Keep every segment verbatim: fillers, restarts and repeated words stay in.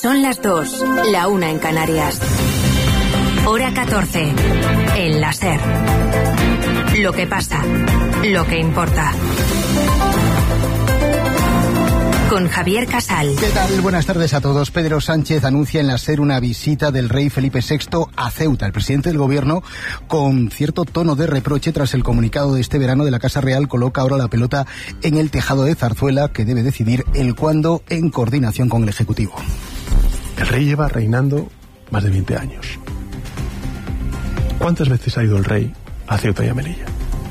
Son las dos, la una en Canarias. Hora catorce, en la SER. Lo que pasa, lo que importa. Con Javier Casal. ¿Qué tal? Buenas tardes a todos. Pedro Sánchez anuncia en la SER una visita del rey Felipe sexto a Ceuta. El presidente del gobierno, con cierto tono de reproche tras el comunicado de este verano de la Casa Real, coloca ahora la pelota en el tejado de Zarzuela, que debe decidir el cuándo en coordinación con el Ejecutivo. El rey lleva reinando más de veinte años. ¿Cuántas veces ha ido el rey a Ceuta y a Melilla?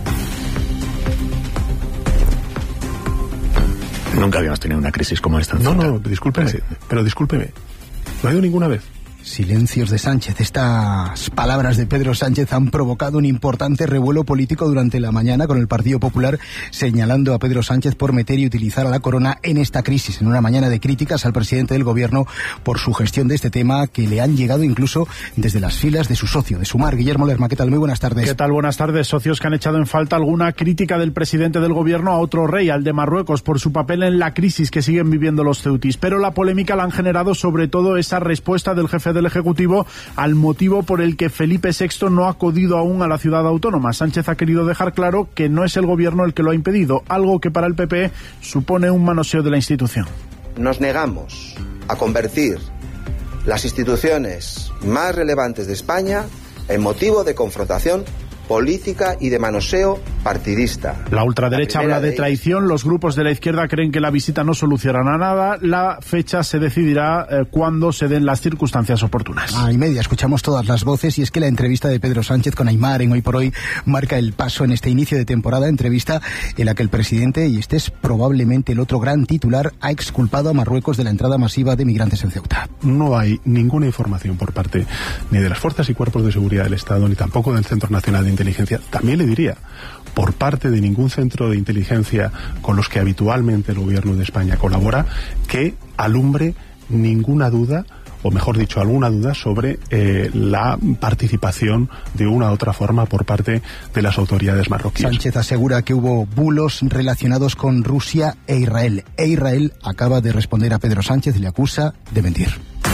Nunca habíamos tenido una crisis como esta. No, no, discúlpeme, pero discúlpeme. ¿No ha ido ninguna vez? Silencios de Sánchez. Estas palabras de Pedro Sánchez han provocado un importante revuelo político durante la mañana, con el Partido Popular señalando a Pedro Sánchez por meter y utilizar a la corona en esta crisis, en una mañana de críticas al presidente del gobierno por su gestión de este tema, que le han llegado incluso desde las filas de su socio, de Sumar. Guillermo Lerma, ¿qué tal? Muy buenas tardes. ¿Qué tal? Buenas tardes. Socios que han echado en falta alguna crítica del presidente del gobierno a otro rey, al de Marruecos, por su papel en la crisis que siguen viviendo los ceutis. Pero la polémica la han generado sobre todo esa respuesta del jefe del Ejecutivo al motivo por el que Felipe sexto no ha acudido aún a la ciudad autónoma. Sánchez ha querido dejar claro que no es el gobierno el que lo ha impedido, algo que para el P P supone un manoseo de la institución. Nos negamos a convertir las instituciones más relevantes de España en motivo de confrontación política y de manoseo partidista. La ultraderecha habla de traición, los grupos de la izquierda creen que la visita no solucionará nada, la fecha se decidirá eh, cuando se den las circunstancias oportunas. Ah, y media, escuchamos todas las voces, y es que la entrevista de Pedro Sánchez con Aimar en Hoy por Hoy marca el paso en este inicio de temporada, entrevista en la que el presidente, y este es probablemente el otro gran titular, ha exculpado a Marruecos de la entrada masiva de migrantes en Ceuta. No hay ninguna información por parte ni de las fuerzas y cuerpos de seguridad del Estado, ni tampoco del Centro Nacional de Inteligencia, también le diría, por parte de ningún centro de inteligencia con los que habitualmente el gobierno de España colabora, que alumbre ninguna duda, o mejor dicho, alguna duda sobre eh, la participación de una u otra forma por parte de las autoridades marroquíes. Sánchez asegura que hubo bulos relacionados con Rusia e Israel, e Israel acaba de responder a Pedro Sánchez, le acusa de mentir.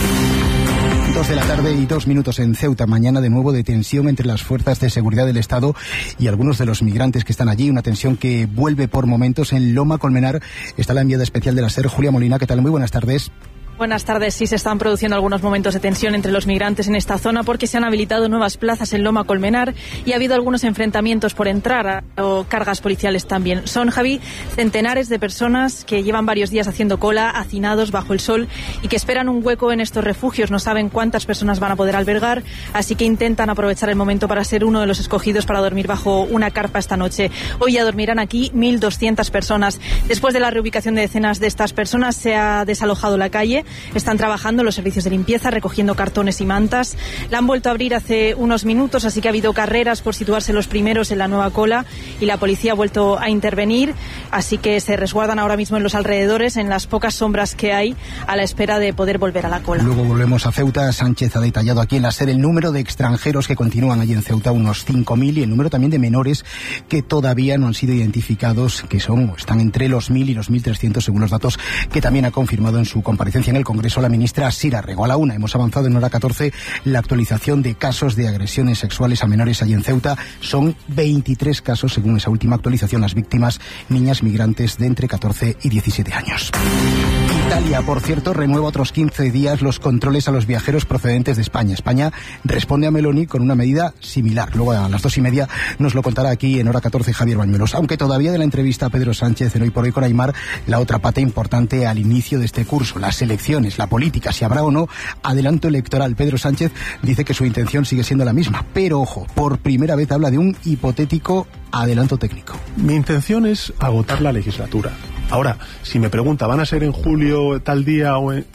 Dos de la tarde y dos minutos en Ceuta. Mañana de nuevo de tensión entre las fuerzas de seguridad del Estado y algunos de los migrantes que están allí. Una tensión que vuelve por momentos. En Loma Colmenar está la enviada especial de la SER, Julia Molina. ¿Qué tal? Muy buenas tardes. Buenas tardes. Sí, se están produciendo algunos momentos de tensión entre los migrantes en esta zona porque se han habilitado nuevas plazas en Loma Colmenar y ha habido algunos enfrentamientos por entrar o cargas policiales también. Son, Javi, centenares de personas que llevan varios días haciendo cola, hacinados bajo el sol y que esperan un hueco en estos refugios. No saben cuántas personas van a poder albergar, así que intentan aprovechar el momento para ser uno de los escogidos para dormir bajo una carpa esta noche. Hoy ya dormirán aquí mil doscientas personas. Después de la reubicación de decenas de estas personas se ha desalojado la calle. Están trabajando los servicios de limpieza, recogiendo cartones y mantas. La han vuelto a abrir hace unos minutos, así que ha habido carreras por situarse los primeros en la nueva cola y la policía ha vuelto a intervenir, así que se resguardan ahora mismo en los alrededores, en las pocas sombras que hay, a la espera de poder volver a la cola. Luego volvemos a Ceuta. Sánchez ha detallado aquí en la SER el número de extranjeros que continúan allí en Ceuta, unos cinco mil, y el número también de menores que todavía no han sido identificados, que son o están entre los mil y los mil trescientos según los datos que también ha confirmado en su comparecencia en el Congreso la ministra Sira Rego. A la una hemos avanzado en hora catorce la actualización de casos de agresiones sexuales a menores allí en Ceuta. Son veintitrés casos según esa última actualización. Las víctimas, niñas migrantes de entre catorce y diecisiete años. Italia, por cierto, renueva otros quince días los controles a los viajeros procedentes de España. España responde a Meloni con una medida similar. Luego a las dos y media nos lo contará aquí en hora catorce Javier Bañuelos. Aunque todavía de la entrevista a Pedro Sánchez en Hoy por Hoy con Aimar, la otra pata importante al inicio de este curso, las elecciones, la política, si habrá o no adelanto electoral. Pedro Sánchez dice que su intención sigue siendo la misma, pero ojo, por primera vez habla de un hipotético adelanto técnico. Mi intención es agotar la legislatura. Ahora, si me pregunta, ¿van a ser en julio tal día o en...?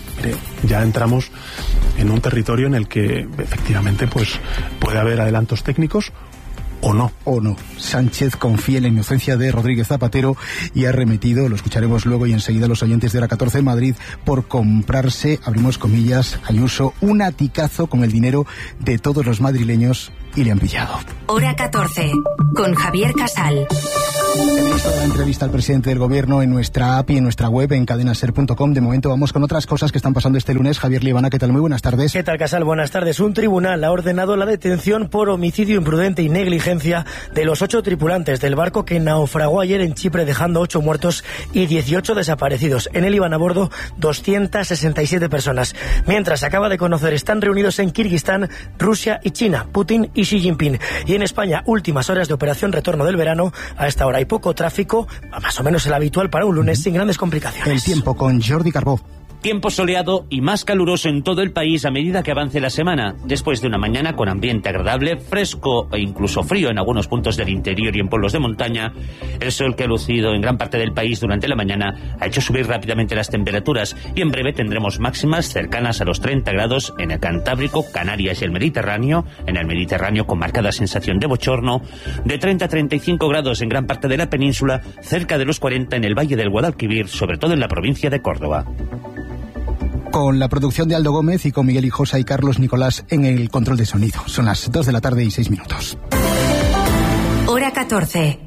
Ya entramos en un territorio en el que efectivamente pues puede haber adelantos técnicos o no. O no. Sánchez confía en la inocencia de Rodríguez Zapatero y ha remitido, lo escucharemos luego y enseguida los oyentes de hora catorce, Madrid por comprarse, abrimos comillas, Ayuso, un aticazo con el dinero de todos los madrileños y le han pillado. Hora catorce, con Javier Casal. La entrevista al presidente del gobierno en nuestra app y en nuestra web en cadena ser punto com. De momento vamos con otras cosas que están pasando este lunes. Javier Libana, ¿qué tal? Muy buenas tardes. ¿Qué tal, Casal? Buenas tardes. Un tribunal ha ordenado la detención por homicidio imprudente y negligencia de los ocho tripulantes del barco que naufragó ayer en Chipre, dejando ocho muertos y dieciocho desaparecidos. En él iban a bordo doscientas sesenta y siete personas. Mientras, se acaba de conocer, están reunidos en Kirguistán, Rusia y China, Putin y Xi Jinping. Y en España, últimas horas de operación retorno del verano. A esta hora hay poco tráfico, más o menos el habitual para un lunes, sin grandes complicaciones. El tiempo con Jordi Carbó. Tiempo soleado y más caluroso en todo el país a medida que avance la semana. Después de una mañana con ambiente agradable, fresco e incluso frío en algunos puntos del interior y en pueblos de montaña, el sol que ha lucido en gran parte del país durante la mañana ha hecho subir rápidamente las temperaturas y en breve tendremos máximas cercanas a los treinta grados en el Cantábrico, Canarias y el Mediterráneo, en el Mediterráneo con marcada sensación de bochorno, de treinta a treinta y cinco grados en gran parte de la península, cerca de los cuarenta en el Valle del Guadalquivir, sobre todo en la provincia de Córdoba. Con la producción de Aldo Gómez y con Miguel Hijosa y Carlos Nicolás en el control de sonido. Son las dos de la tarde y seis minutos. Hora catorce.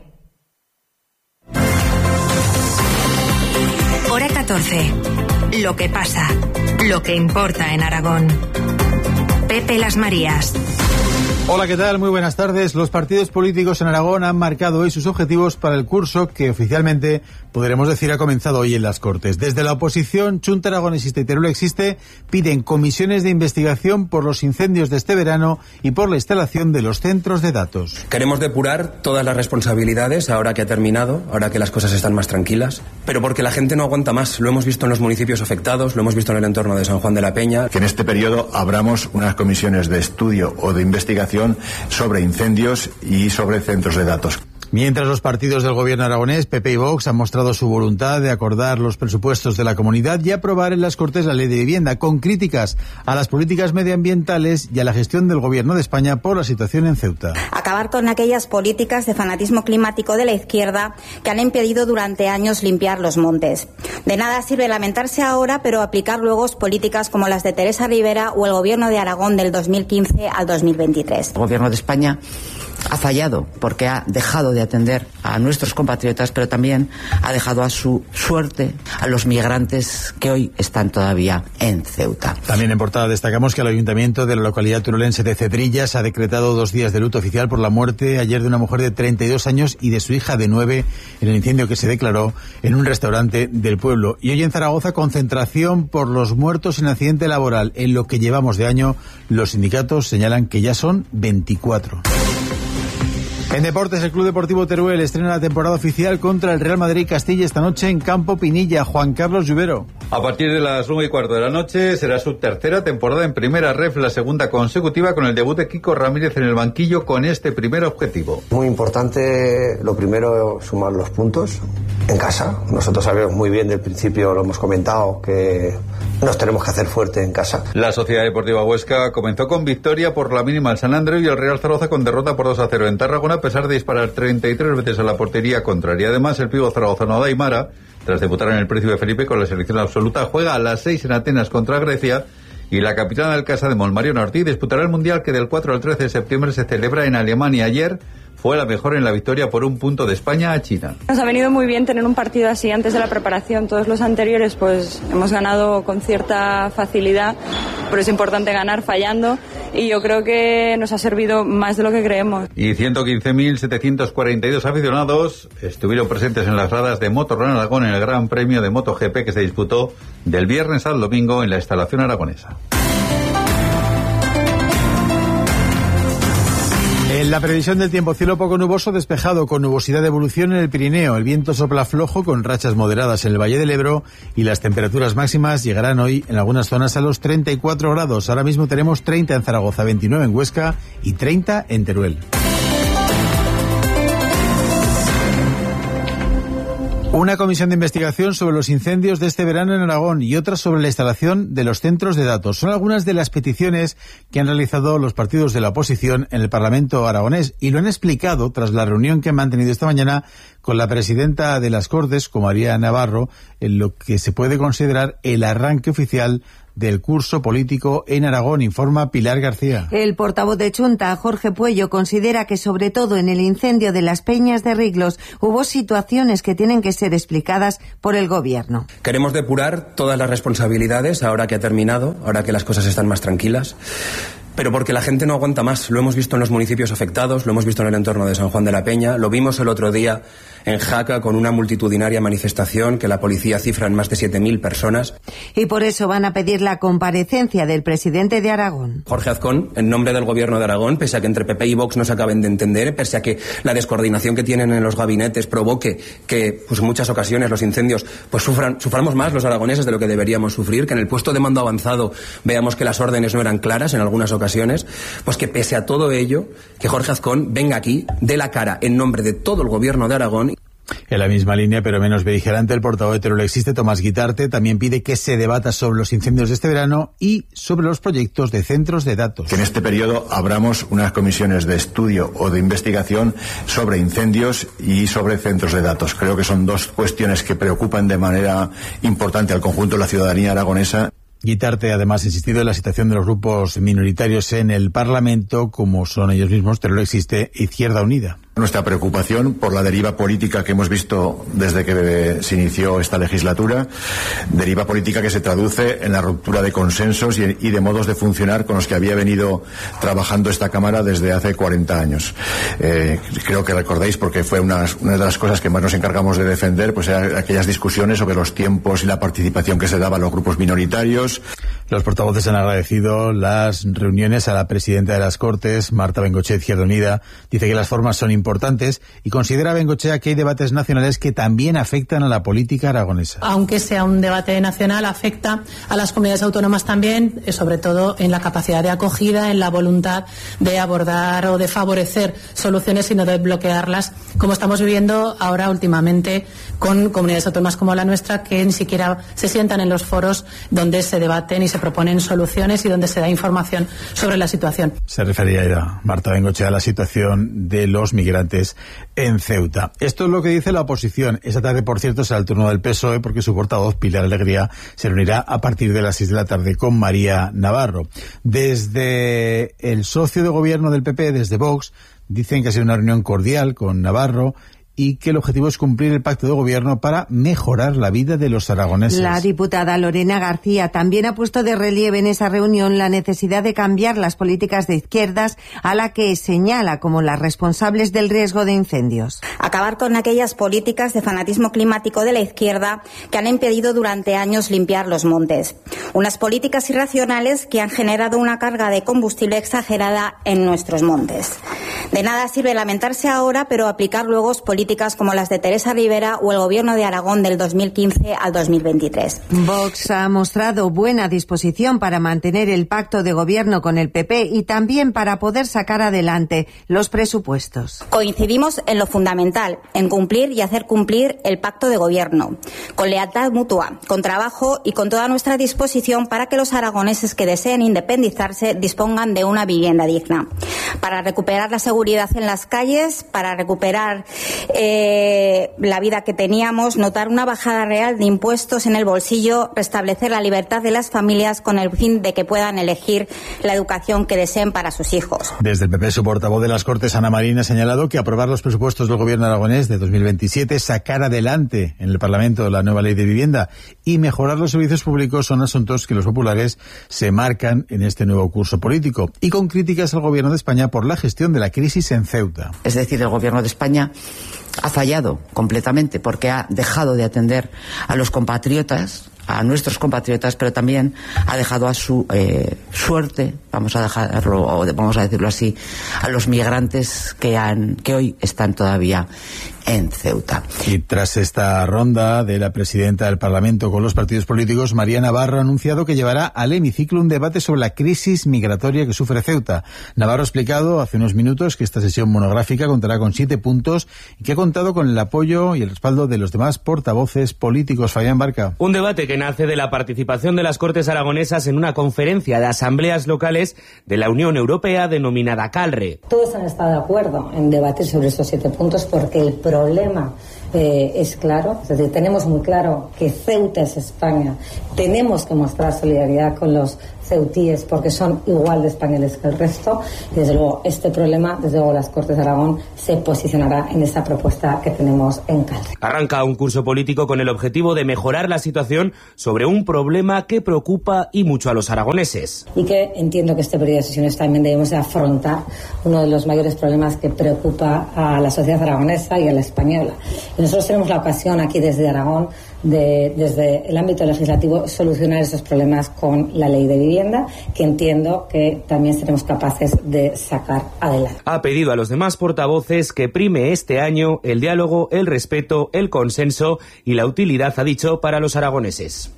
Hora catorce. Lo que pasa, lo que importa en Aragón. Pepe Las Marías. Hola, ¿qué tal? Muy buenas tardes. Los partidos políticos en Aragón han marcado hoy sus objetivos para el curso que oficialmente, podremos decir, ha comenzado hoy en las Cortes. Desde la oposición, Chunta Aragonesista y Teruel Existe piden comisiones de investigación por los incendios de este verano y por la instalación de los centros de datos. Queremos depurar todas las responsabilidades ahora que ha terminado, ahora que las cosas están más tranquilas, pero porque la gente no aguanta más. Lo hemos visto en los municipios afectados, lo hemos visto en el entorno de San Juan de la Peña. Que en este periodo abramos unas comisiones de estudio o de investigación sobre incendios y sobre centros de datos. Mientras los partidos del gobierno aragonés, P P y Vox, han mostrado su voluntad de acordar los presupuestos de la comunidad y aprobar en las Cortes la ley de vivienda, con críticas a las políticas medioambientales y a la gestión del gobierno de España por la situación en Ceuta. Acabar con aquellas políticas de fanatismo climático de la izquierda que han impedido durante años limpiar los montes. De nada sirve lamentarse ahora, pero aplicar luego políticas como las de Teresa Rivera o el gobierno de Aragón del dos mil quince al dos mil veintitrés. El gobierno de España ha fallado porque ha dejado de atender a nuestros compatriotas, pero también ha dejado a su suerte a los migrantes que hoy están todavía en Ceuta. También en portada destacamos que el ayuntamiento de la localidad turolense de Cedrillas ha decretado dos días de luto oficial por la muerte ayer de una mujer de treinta y dos años y de su hija de nueve en el incendio que se declaró en un restaurante del pueblo. Y hoy en Zaragoza, concentración por los muertos en accidente laboral. En lo que llevamos de año, los sindicatos señalan que ya son veinticuatro. En deportes, el Club Deportivo Teruel estrena la temporada oficial contra el Real Madrid Castilla esta noche en Campo Pinilla. Juan Carlos Lluvero. A partir de las nueve y cuarto de la noche será su tercera temporada en Primera Ref, la segunda consecutiva, con el debut de Kiko Ramírez en el banquillo con este primer objetivo. Muy importante, lo primero, sumar los puntos en casa. Nosotros sabemos muy bien del principio, lo hemos comentado, que nos tenemos que hacer fuerte en casa. La Sociedad Deportiva Huesca comenzó con victoria por la mínima al San Andreu y el Real Zaragoza con derrota por dos a cero en Tarragona, a pesar de disparar treinta y tres veces a la portería contraria. Además, el pivo zaragozano Adaimara, tras debutar en el Príncipe Felipe con la selección absoluta, juega a las seis en Atenas contra Grecia, y la capitana del Casa de Mol, Mariona Ortiz, disputará el Mundial que del cuatro al trece de septiembre se celebra en Alemania. Ayer fue la mejor en la victoria por un punto de España a China. Nos ha venido muy bien tener un partido así antes de la preparación. Todos los anteriores pues hemos ganado con cierta facilidad, pero es importante ganar fallando y yo creo que nos ha servido más de lo que creemos. Y ciento quince mil setecientos cuarenta y dos aficionados estuvieron presentes en las gradas de Motorrun Aragón en el Gran Premio de MotoGP que se disputó del viernes al domingo en la instalación aragonesa. En la previsión del tiempo, cielo poco nuboso, despejado, con nubosidad de evolución en el Pirineo. El viento sopla flojo con rachas moderadas en el Valle del Ebro y las temperaturas máximas llegarán hoy en algunas zonas a los treinta y cuatro grados. Ahora mismo tenemos treinta en Zaragoza, veintinueve en Huesca y treinta en Teruel. Una comisión de investigación sobre los incendios de este verano en Aragón y otra sobre la instalación de los centros de datos. Son algunas de las peticiones que han realizado los partidos de la oposición en el Parlamento aragonés y lo han explicado tras la reunión que han mantenido esta mañana con la presidenta de las Cortes, con María Navarro, en lo que se puede considerar el arranque oficial del curso político en Aragón, informa Pilar García. El portavoz de Chunta, Jorge Puello, considera que sobre todo en el incendio de las Peñas de Riglos hubo situaciones que tienen que ser explicadas por el gobierno. Queremos depurar todas las responsabilidades ahora que ha terminado, ahora que las cosas están más tranquilas. Pero porque la gente no aguanta más. Lo hemos visto en los municipios afectados, lo hemos visto en el entorno de San Juan de la Peña, lo vimos el otro día en Jaca con una multitudinaria manifestación que la policía cifra en más de siete mil personas. Y por eso van a pedir la comparecencia del presidente de Aragón. Jorge Azcón, en nombre del gobierno de Aragón, pese a que entre P P y Vox no se acaben de entender, pese a que la descoordinación que tienen en los gabinetes provoque que pues, en muchas ocasiones los incendios pues sufran, suframos más los aragoneses de lo que deberíamos sufrir, que en el puesto de mando avanzado veamos que las órdenes no eran claras en algunas ocasiones, pues que pese a todo ello, que Jorge Azcón venga aquí, dé la cara en nombre de todo el gobierno de Aragón. En la misma línea, pero menos beligerante, el portavoz de Teruel Existe, Tomás Guitarte, también pide que se debata sobre los incendios de este verano y sobre los proyectos de centros de datos. Que en este periodo abramos unas comisiones de estudio o de investigación sobre incendios y sobre centros de datos. Creo que son dos cuestiones que preocupan de manera importante al conjunto de la ciudadanía aragonesa. Guitarte además ha insistido en la situación de los grupos minoritarios en el Parlamento, como son ellos mismos, Teruel Existe e Izquierda Unida. Nuestra preocupación por la deriva política que hemos visto desde que se inició esta legislatura, deriva política que se traduce en la ruptura de consensos y, y de modos de funcionar con los que había venido trabajando esta Cámara desde hace cuarenta años. Eh, creo que recordáis, porque fue una, una de las cosas que más nos encargamos de defender, pues eran aquellas discusiones sobre los tiempos y la participación que se daba a los grupos minoritarios. Los portavoces han agradecido las reuniones a la presidenta de las Cortes, Marta Bengoechea, Izquierda Unida. Dice que las formas son importantes y considera Bengoechea que hay debates nacionales que también afectan a la política aragonesa. Aunque sea un debate nacional, afecta a las comunidades autónomas también, sobre todo en la capacidad de acogida, en la voluntad de abordar o de favorecer soluciones y no de bloquearlas, como estamos viviendo ahora últimamente con comunidades autónomas como la nuestra, que ni siquiera se sientan en los foros donde se debaten y se proponen soluciones y donde se da información sobre la situación. Se refería ya Marta Bengoechea a la situación de los migrantes en Ceuta. Esto es lo que dice la oposición. Esta tarde, por cierto, será el turno del P S O E, porque su portavoz, Pilar Alegría, se reunirá a partir de las seis de la tarde con María Navarro. Desde el socio de gobierno del P P, desde Vox, dicen que ha sido una reunión cordial con Navarro y que el objetivo es cumplir el pacto de gobierno para mejorar la vida de los aragoneses. La diputada Lorena García también ha puesto de relieve en esa reunión la necesidad de cambiar las políticas de izquierdas, a la que señala como las responsables del riesgo de incendios. Acabar con aquellas políticas de fanatismo climático de la izquierda que han impedido durante años limpiar los montes. Unas políticas irracionales que han generado una carga de combustible exagerada en nuestros montes. De nada sirve lamentarse ahora, pero aplicar luego políticas como las de Teresa Rivera o el gobierno de Aragón del dos mil quince al dos mil veintitrés. Vox ha mostrado buena disposición para mantener el pacto de gobierno con el P P y también para poder sacar adelante los presupuestos. Coincidimos en lo fundamental, en cumplir y hacer cumplir el pacto de gobierno, con lealtad mutua, con trabajo y con toda nuestra disposición para que los aragoneses que deseen independizarse dispongan de una vivienda digna, para recuperar la seguridad en las calles, para recuperar Eh, la vida que teníamos, notar una bajada real de impuestos en el bolsillo, restablecer la libertad de las familias con el fin de que puedan elegir la educación que deseen para sus hijos. Desde el P P, su portavoz de las Cortes, Ana Marín, ha señalado que aprobar los presupuestos del gobierno aragonés de dos mil veintisiete, sacar adelante en el Parlamento la nueva ley de vivienda y mejorar los servicios públicos son asuntos que los populares se marcan en este nuevo curso político, y con críticas al gobierno de España por la gestión de la crisis en Ceuta. Es decir, el gobierno de España ha fallado completamente porque ha dejado de atender a los compatriotas, a nuestros compatriotas, pero también ha dejado a su eh, suerte, vamos a dejarlo, o vamos a decirlo así, a los migrantes que han, que hoy están todavía en Ceuta. Y tras esta ronda de la presidenta del Parlamento con los partidos políticos, María Navarro ha anunciado que llevará al hemiciclo un debate sobre la crisis migratoria que sufre Ceuta. Navarro ha explicado hace unos minutos que esta sesión monográfica contará con siete puntos y que ha contado con el apoyo y el respaldo de los demás portavoces políticos. Fabián Barca. Un debate que nace de la participación de las Cortes aragonesas en una conferencia de asambleas locales de la Unión Europea denominada CALRE. Todos han estado de acuerdo en debatir sobre estos siete puntos porque el problema eh, es claro. Es decir, tenemos muy claro que Ceuta es España. Tenemos que mostrar solidaridad con los ceutíes porque son igual de españoles que el resto. Y desde luego este problema, desde luego las Cortes de Aragón se posicionará en esta propuesta que tenemos en Calde. Arranca un curso político con el objetivo de mejorar la situación sobre un problema que preocupa y mucho a los aragoneses. Y que entiendo que este periodo de sesiones también debemos de afrontar uno de los mayores problemas que preocupa a la sociedad aragonesa y a la española. Y nosotros tenemos la ocasión aquí desde Aragón de, desde el ámbito legislativo, solucionar esos problemas con la ley de vivienda, que entiendo que también seremos capaces de sacar adelante. Ha pedido a los demás portavoces que prime este año el diálogo, el respeto, el consenso y la utilidad, ha dicho, para los aragoneses.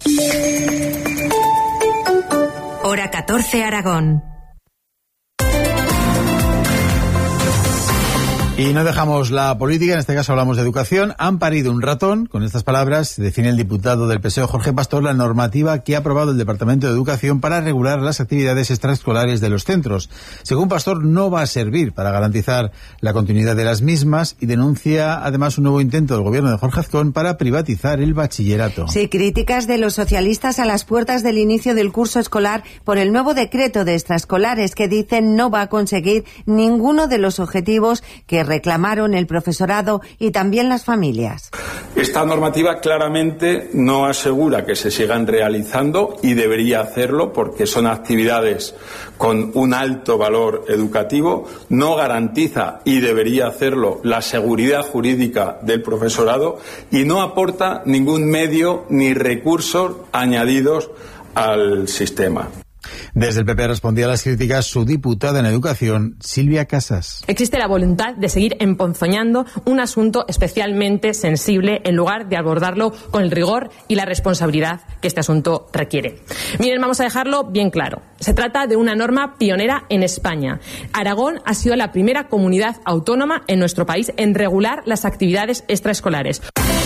Hora catorce, Aragón. Y no dejamos la política, en este caso hablamos de educación. Han parido un ratón, con estas palabras define el diputado del P S O E, Jorge Pastor, la normativa que ha aprobado el Departamento de Educación para regular las actividades extraescolares de los centros. Según Pastor, no va a servir para garantizar la continuidad de las mismas y denuncia además un nuevo intento del gobierno de Jorge Azcón para privatizar el bachillerato. Sí, críticas de los socialistas a las puertas del inicio del curso escolar por el nuevo decreto de extraescolares que dicen no va a conseguir ninguno de los objetivos que reclamaron el profesorado y también las familias. Esta normativa claramente no asegura que se sigan realizando y debería hacerlo porque son actividades con un alto valor educativo, no garantiza y debería hacerlo la seguridad jurídica del profesorado y no aporta ningún medio ni recursos añadidos al sistema. Desde el P P respondía a las críticas su diputada en Educación, Silvia Casas. Existe la voluntad de seguir emponzoñando un asunto especialmente sensible en lugar de abordarlo con el rigor y la responsabilidad que este asunto requiere. Miren, vamos a dejarlo bien claro. Se trata de una norma pionera en España. Aragón ha sido la primera comunidad autónoma en nuestro país en regular las actividades extraescolares.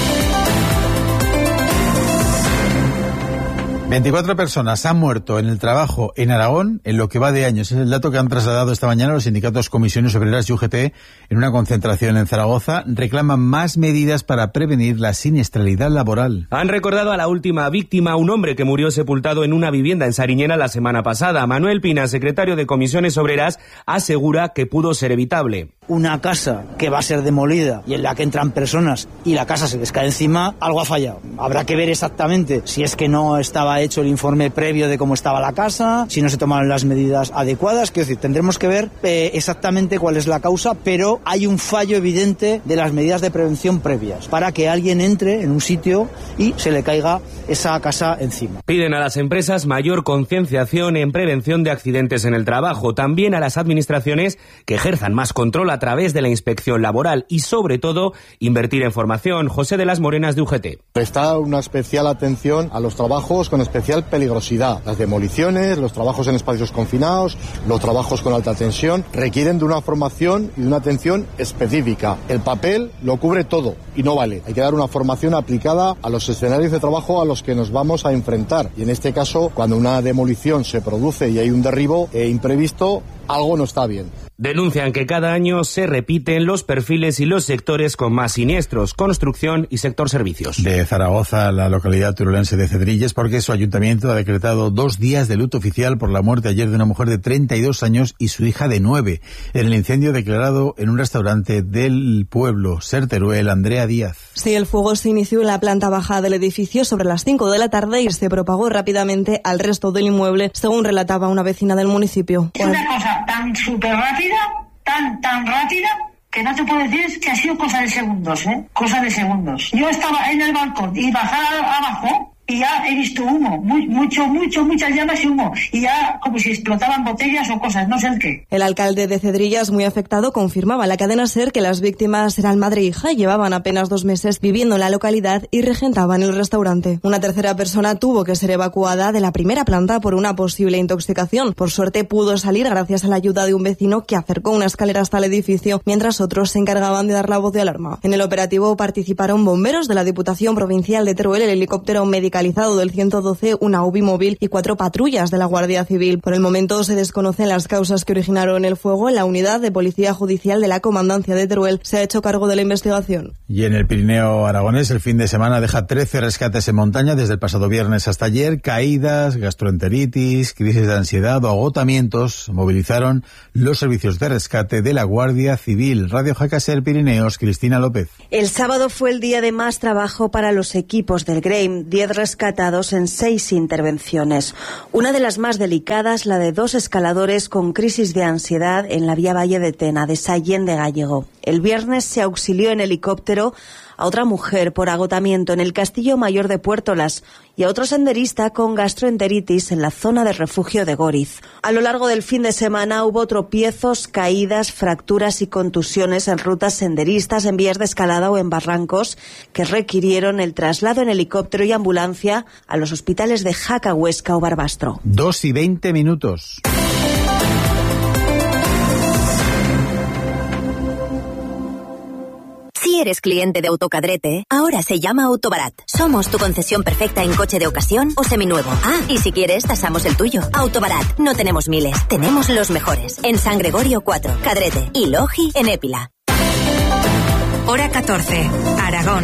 veinticuatro personas han muerto en el trabajo en Aragón en lo que va de años. Es el dato que han trasladado esta mañana los sindicatos Comisiones Obreras y U G T en una concentración en Zaragoza. Reclaman más medidas para prevenir la siniestralidad laboral. Han recordado a la última víctima, un hombre que murió sepultado en una vivienda en Sariñena la semana pasada. Manuel Pina, secretario de Comisiones Obreras, asegura que pudo ser evitable. Una casa que va a ser demolida y en la que entran personas y la casa se les cae encima, algo ha fallado. Habrá que ver exactamente si es que no estaba hecho el informe previo de cómo estaba la casa, si no se tomaron las medidas adecuadas. Quiero decir, tendremos que ver eh, exactamente cuál es la causa, pero hay un fallo evidente de las medidas de prevención previas para que alguien entre en un sitio y se le caiga esa casa encima. Piden a las empresas mayor concienciación en prevención de accidentes en el trabajo, también a las administraciones que ejerzan más control a través de la inspección laboral y, sobre todo, invertir en formación. José de las Morenas, de U G T. Prestar una especial atención a los trabajos con especial peligrosidad. Las demoliciones, los trabajos en espacios confinados, los trabajos con alta tensión, requieren de una formación y de una atención específica. El papel lo cubre todo y no vale. Hay que dar una formación aplicada a los escenarios de trabajo a los que nos vamos a enfrentar. Y en este caso, cuando una demolición se produce y hay un derribo eh, imprevisto, algo no está bien. Denuncian que cada año se repiten los perfiles y los sectores con más siniestros, construcción y sector servicios. De Zaragoza, la localidad turolense de Cedrillas, porque su ayuntamiento ha decretado dos días de luto oficial por la muerte ayer de una mujer de treinta y dos años y su hija de nueve, en el incendio declarado en un restaurante del pueblo, Ser Teruel. Andrea Díaz. Sí, el fuego se inició en la planta baja del edificio sobre las cinco de la tarde y se propagó rápidamente al resto del inmueble, según relataba una vecina del municipio. Es una cosa tan súper rápida, tan, tan rápida, que no te puedo decir que ha sido cosa de segundos, ¿eh? Cosa de segundos. Yo estaba en el balcón y bajaba abajo y ya he visto humo, muy, mucho, mucho, muchas llamas y humo, y ya como si explotaban botellas o cosas, no sé el qué. El alcalde de Cedrillas, muy afectado, confirmaba a la cadena SER que las víctimas eran madre e hija y llevaban apenas dos meses viviendo en la localidad y regentaban el restaurante. Una tercera persona tuvo que ser evacuada de la primera planta por una posible intoxicación. Por suerte pudo salir gracias a la ayuda de un vecino que acercó una escalera hasta el edificio, mientras otros se encargaban de dar la voz de alarma. En el operativo participaron bomberos de la Diputación Provincial de Teruel, el helicóptero médico medicalizado del ciento doce, una U B I móvil y cuatro patrullas de la Guardia Civil. Por el momento se desconocen las causas que originaron el fuego. La unidad de Policía Judicial de la Comandancia de Teruel se ha hecho cargo de la investigación. Y en el Pirineo aragonés, el fin de semana deja trece rescates en montaña desde el pasado viernes hasta ayer. Caídas, gastroenteritis, crisis de ansiedad o agotamientos movilizaron los servicios de rescate de la Guardia Civil. Radio Jacaser Pirineos, Cristina López. El sábado fue el día de más trabajo para los equipos del Greim, diez rescatados en seis intervenciones. Una de las más delicadas, la de dos escaladores con crisis de ansiedad en la vía Valle de Tena, de Sallén de Gallego. El viernes se auxilió en helicóptero a otra mujer por agotamiento en el Castillo Mayor de Puertolas y a otro senderista con gastroenteritis en la zona de refugio de Góriz. A lo largo del fin de semana hubo tropiezos, caídas, fracturas y contusiones en rutas senderistas, en vías de escalada o en barrancos que requirieron el traslado en helicóptero y ambulancia a los hospitales de Jaca, Huesca o Barbastro. Dos y veinte minutos. Si eres cliente de Autocadrete, ahora se llama Autobarat. Somos tu concesión perfecta en coche de ocasión o seminuevo. Ah, y si quieres, tasamos el tuyo. Autobarat, no tenemos miles, tenemos los mejores. En San Gregorio cuatro, Cadrete y Logi en Épila. Hora catorce, Aragón.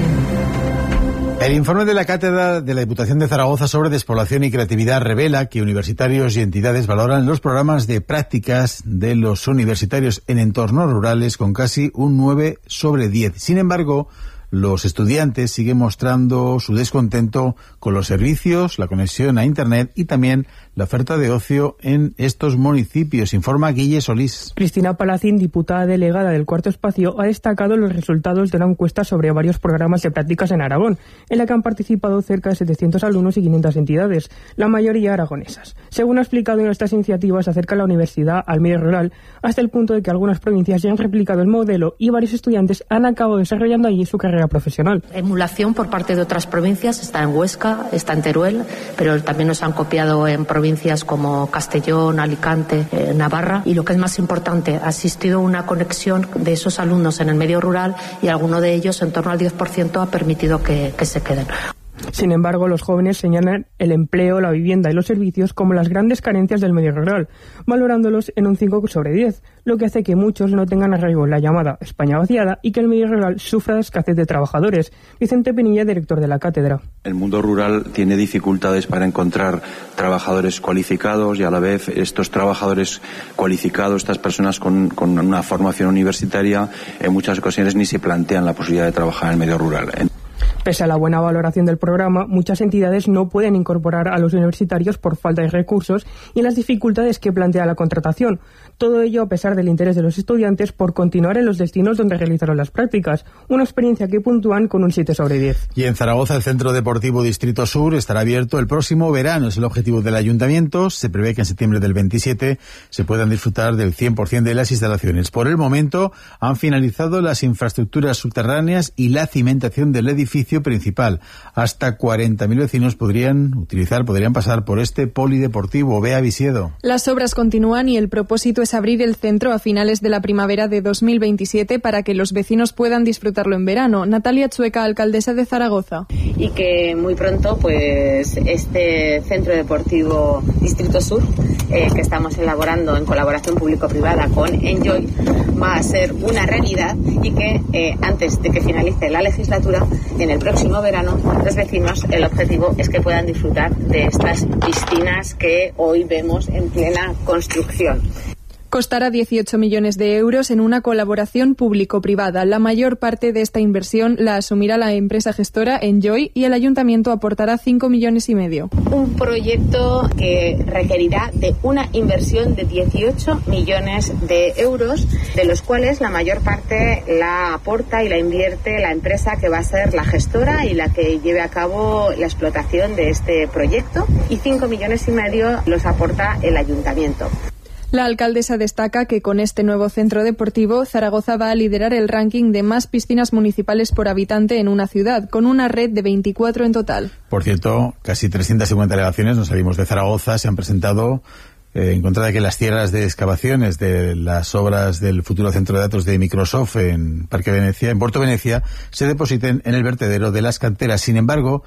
El informe de la Cátedra de la Diputación de Zaragoza sobre despoblación y creatividad revela que universitarios y entidades valoran los programas de prácticas de los universitarios en entornos rurales con casi un nueve sobre diez. Sin embargo, los estudiantes siguen mostrando su descontento con los servicios, la conexión a Internet y también la oferta de ocio en estos municipios, informa Guille Solís. Cristina Palacín, diputada delegada del Cuarto Espacio, ha destacado los resultados de una encuesta sobre varios programas de prácticas en Aragón, en la que han participado cerca de setecientos alumnos y quinientas entidades, la mayoría aragonesas. Según ha explicado, en estas iniciativas se acerca la universidad al medio rural, hasta el punto de que algunas provincias ya han replicado el modelo y varios estudiantes han acabado desarrollando allí su carrera profesional. Emulación por parte de otras provincias, está en Huesca, está en Teruel, pero también nos han copiado en provincias como Castellón, Alicante, eh, Navarra, y lo que es más importante, ha existido una conexión de esos alumnos en el medio rural y alguno de ellos, en torno al diez por ciento, ha permitido que, que se queden. Sin embargo, los jóvenes señalan el empleo, la vivienda y los servicios como las grandes carencias del medio rural, valorándolos en un cinco sobre diez, lo que hace que muchos no tengan arraigo en la llamada España vaciada y que el medio rural sufra de escasez de trabajadores. Vicente Pinilla, director de la cátedra. El mundo rural tiene dificultades para encontrar trabajadores cualificados y a la vez estos trabajadores cualificados, estas personas con, con una formación universitaria, en muchas ocasiones ni se plantean la posibilidad de trabajar en el medio rural. Pese a la buena valoración del programa, muchas entidades no pueden incorporar a los universitarios por falta de recursos y las dificultades que plantea la contratación. Todo ello a pesar del interés de los estudiantes por continuar en los destinos donde realizaron las prácticas, una experiencia que puntúan con un siete sobre diez. Y en Zaragoza, el Centro Deportivo Distrito Sur estará abierto el próximo verano. Es el objetivo del ayuntamiento. Se prevé que en septiembre del veintisiete se puedan disfrutar del cien por ciento de las instalaciones. Por el momento han finalizado las infraestructuras subterráneas y la cimentación del edificio principal. Hasta cuarenta mil vecinos podrían utilizar, podrían pasar por este polideportivo. Bea Visiedo. Las obras continúan y el propósito es abrir el centro a finales de la primavera de dos mil veintisiete para que los vecinos puedan disfrutarlo en verano. Natalia Chueca, alcaldesa de Zaragoza. Y que muy pronto pues este centro deportivo Distrito Sur, eh, que estamos elaborando en colaboración público-privada con Enjoy, va a ser una realidad y que eh, antes de que finalice la legislatura, en el próximo verano, los vecinos, el objetivo es que puedan disfrutar de estas piscinas que hoy vemos en plena construcción. Costará dieciocho millones de euros en una colaboración público-privada. La mayor parte de esta inversión la asumirá la empresa gestora Enjoy y el ayuntamiento aportará cinco millones y medio. Un proyecto que requerirá de una inversión de dieciocho millones de euros, de los cuales la mayor parte la aporta y la invierte la empresa que va a ser la gestora y la que lleve a cabo la explotación de este proyecto, y cinco millones y medio los aporta el ayuntamiento. La alcaldesa destaca que con este nuevo centro deportivo, Zaragoza va a liderar el ranking de más piscinas municipales por habitante en una ciudad, con una red de veinticuatro en total. Por cierto, casi trescientas cincuenta delegaciones, nos salimos de Zaragoza, se han presentado eh, en contra de que las tierras de excavaciones de las obras del futuro centro de datos de Microsoft en Parque Venecia, en Puerto Venecia, se depositen en el vertedero de las canteras. Sin embargo,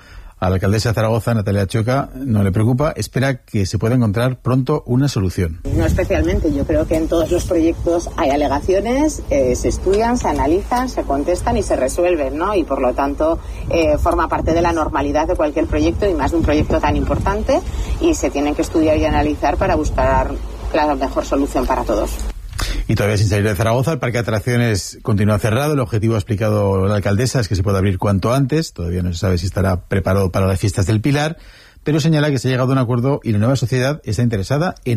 A la alcaldesa de Zaragoza, Natalia Choca, no le preocupa, espera que se pueda encontrar pronto una solución. No especialmente, yo creo que en todos los proyectos hay alegaciones, eh, se estudian, se analizan, se contestan y se resuelven, ¿no? Y por lo tanto eh, forma parte de la normalidad de cualquier proyecto y más de un proyecto tan importante, y se tienen que estudiar y analizar para buscar la mejor solución para todos. Y todavía sin salir de Zaragoza, el parque de atracciones continúa cerrado. El objetivo, ha explicado la alcaldesa, es que se pueda abrir cuanto antes. Todavía no se sabe si estará preparado para las fiestas del Pilar, pero señala que se ha llegado a un acuerdo y la nueva sociedad está interesada en